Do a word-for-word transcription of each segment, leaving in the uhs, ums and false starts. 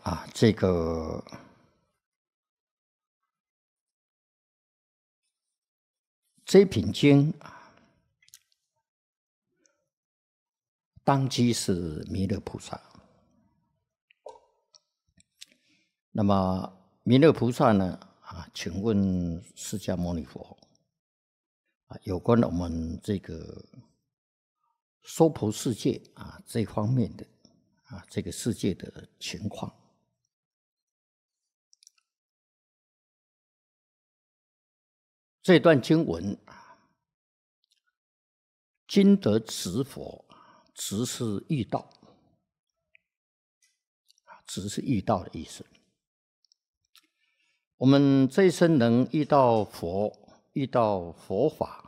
啊，这个这品经当机是弥勒菩萨。那么弥勒菩萨呢？啊，请问释迦牟尼佛啊，有关我们这个娑婆世界啊这方面的啊这个世界的情况。这段经文，今得直佛，直是遇道，直是遇道的意思。我们这一生能遇到佛，遇到佛法，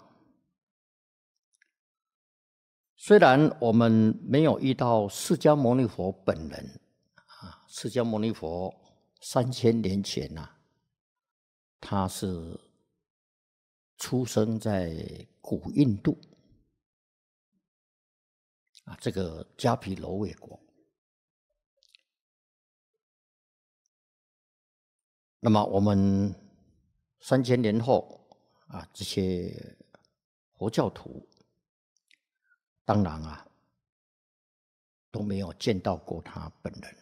虽然我们没有遇到释迦牟尼佛本人啊，释迦牟尼佛三千年前呐、啊，他是出生在古印度啊，这个迦毗罗卫国。那么我们三千年后啊，这些佛教徒，当然啊，都没有见到过他本人。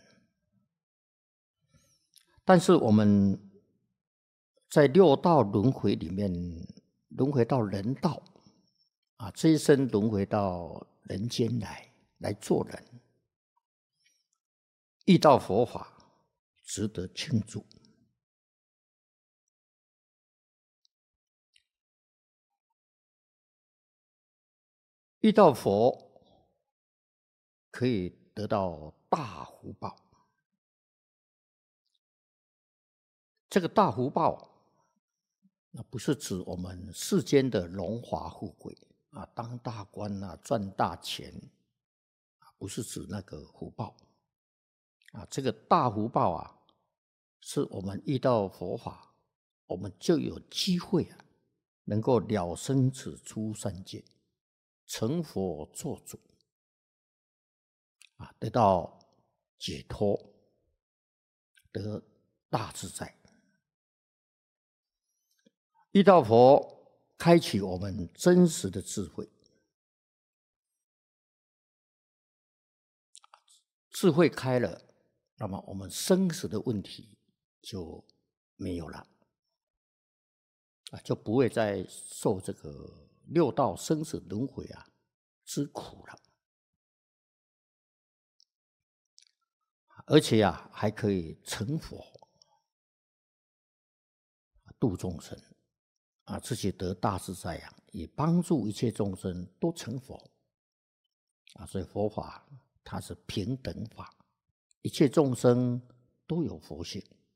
但是我们在六道轮回里面，轮回到人道啊，这一生轮回到人间来，来做人，遇到佛法，值得庆祝。遇到佛，可以得到大福报。这个大福报，那不是指我们世间的荣华富贵啊，当大官啊，赚大钱啊，不是指那个福报啊。这个大福报啊，是我们遇到佛法，我们就有机会啊，能够了生死出三界，成佛做主啊，得到解脱，得大自在。遇到佛，开启我们真实的智慧，智慧开了，那么我们生死的问题就没有了，啊，就不会再受这个六道生死轮回啊之苦了，而且啊还可以成佛，度众生。啊，自己得大自在啊，也帮助一切众生都成佛啊。所以佛法它是平等法，一切众生都有佛性。